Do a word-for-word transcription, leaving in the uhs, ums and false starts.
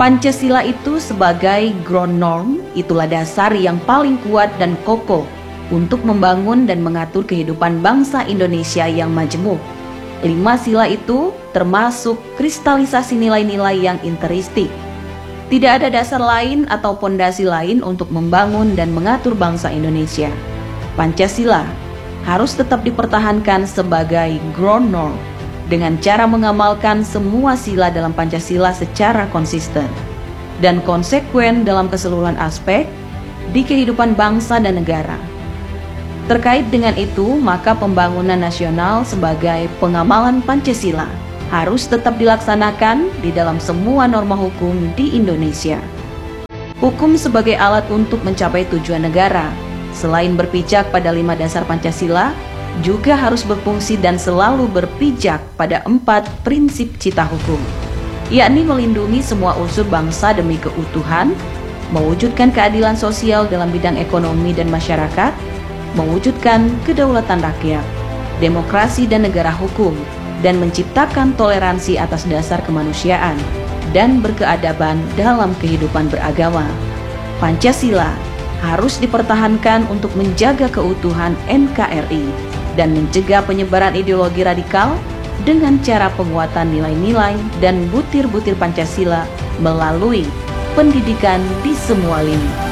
Pancasila itu sebagai ground norm, itulah dasar yang paling kuat dan kokoh untuk membangun dan mengatur kehidupan bangsa Indonesia yang majemuk. Lima sila itu termasuk kristalisasi nilai-nilai yang interistik. Tidak ada dasar lain atau pondasi lain untuk membangun dan mengatur bangsa Indonesia. Pancasila harus tetap dipertahankan sebagai ground norm dengan cara mengamalkan semua sila dalam Pancasila secara konsisten dan konsekuen dalam keseluruhan aspek di kehidupan bangsa dan negara. Terkait dengan itu, maka pembangunan nasional sebagai pengamalan Pancasila harus tetap dilaksanakan di dalam semua norma hukum di Indonesia. Hukum sebagai alat untuk mencapai tujuan negara, selain berpijak pada lima dasar Pancasila, juga harus berfungsi dan selalu berpijak pada empat prinsip cita hukum, yakni melindungi semua unsur bangsa demi keutuhan, mewujudkan keadilan sosial dalam bidang ekonomi dan masyarakat, mewujudkan kedaulatan rakyat, demokrasi dan negara hukum, dan menciptakan toleransi atas dasar kemanusiaan dan berkeadaban dalam kehidupan beragama. Pancasila harus dipertahankan untuk menjaga keutuhan N K R I dan mencegah penyebaran ideologi radikal dengan cara penguatan nilai-nilai dan butir-butir Pancasila melalui pendidikan di semua lini.